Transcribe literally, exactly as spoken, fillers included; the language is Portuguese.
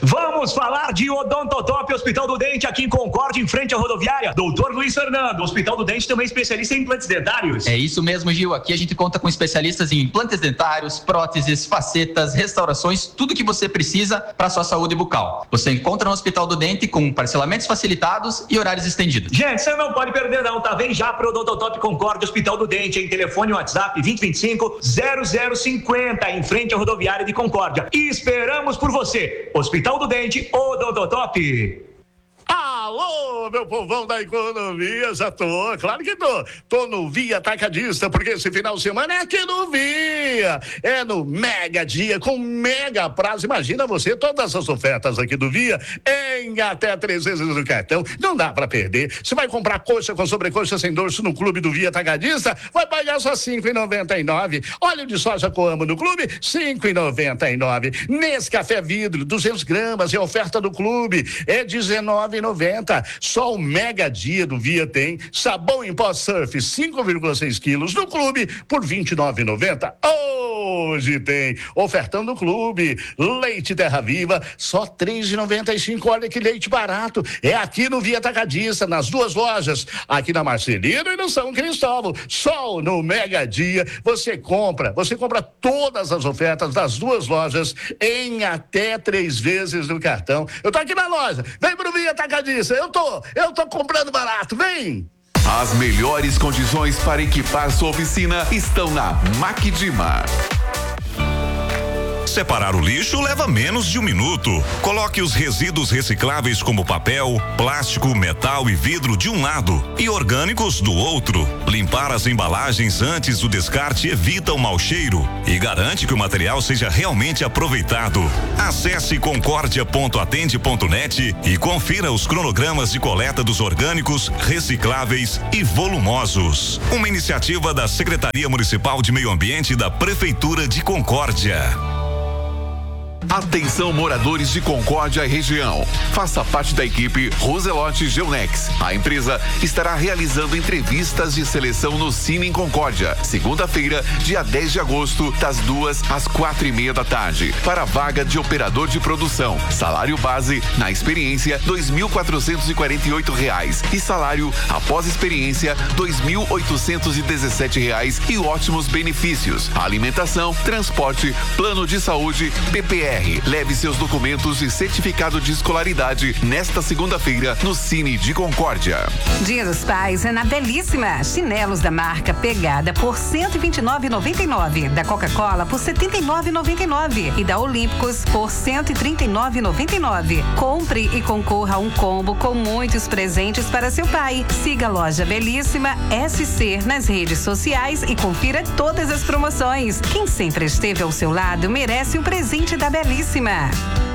Vamos falar de Odontotop, Hospital do Dente, aqui em Concórdia, em frente à rodoviária. doutor Luiz Fernando, Hospital do Dente também especialista em implantes dentários. É isso mesmo, Gil. Aqui a gente conta com especialistas em implantes dentários, próteses, facetas, restaurações, tudo que você precisa para sua saúde bucal. Você encontra no Hospital do Dente com parcelamentos facilitados e horários estendidos. Gente, você não pode perder não, tá? Vem já pro Odontotop Concórdia, Hospital do Dente, em telefone WhatsApp vinte e vinte e cinco, zero zero cinquenta, em frente à rodoviária de Concórdia. E esperamos por você. Hospital do Dente, Odontotop. Alô, meu povão da economia, já tô, claro que tô. Tô no Via Atacadista, porque esse final de semana é aqui no Via. É no Mega Dia, com mega prazo. Imagina você, todas as ofertas aqui do Via em até três vezes no cartão. Não dá pra perder. Você vai comprar coxa com sobrecoxa sem dorso no Clube do Via Atacadista, vai pagar só cinco reais e noventa e nove centavos. Óleo de soja Coamo no Clube, cinco reais e noventa e nove centavos. Nescafé Vidro, duzentas gramas, é oferta do Clube, é dezenove reais e noventa centavos. Só o Mega Dia do Via tem sabão em pó Surf, cinco vírgula seis quilos no Clube por vinte e nove reais e noventa centavos. Hoje tem ofertão do Clube, leite Terra Viva, só três reais e noventa e cinco centavos. Olha que leite barato. É aqui no Via Atacadista, nas duas lojas, aqui na Marcelino e no São Cristóvão. Só no Mega Dia você compra, você compra todas as ofertas das duas lojas em até três vezes no cartão. Eu tô aqui na loja, vem pro Via Atacadista, eu tô, eu tô comprando barato, vem! As melhores condições para equipar sua oficina estão na Macdima. Separar o lixo leva menos de um minuto. Coloque os resíduos recicláveis como papel, plástico, metal e vidro de um lado e orgânicos do outro. Limpar as embalagens antes do descarte evita o mau cheiro e garante que o material seja realmente aproveitado. Acesse concórdia ponto atende ponto net e confira os cronogramas de coleta dos orgânicos, recicláveis e volumosos. Uma iniciativa da Secretaria Municipal de Meio Ambiente da Prefeitura de Concórdia. Atenção, moradores de Concórdia e região. Faça parte da equipe Roselote Geonex. A empresa estará realizando entrevistas de seleção no Cine em Concórdia, segunda-feira, dia dez de agosto, das duas às quatro e meia da tarde, para a vaga de operador de produção. Salário base na experiência dois mil quatrocentos e quarenta e oito reais e salário após experiência dois mil oitocentos e dezessete reais e ótimos benefícios: alimentação, transporte, plano de saúde, P P R. Leve seus documentos e certificado de escolaridade nesta segunda-feira no Cine de Concórdia. Dia dos Pais é na Belíssima. Chinelos da marca Pegada por cento e vinte e nove reais e noventa e nove centavos, da Coca-Cola por setenta e nove reais e noventa e nove centavos e da Olímpicos por cento e trinta e nove reais e noventa e nove centavos. Compre e concorra a um combo com muitos presentes para seu pai. Siga a loja Belíssima S C nas redes sociais e confira todas as promoções. Quem sempre esteve ao seu lado merece um presente da Belíssima.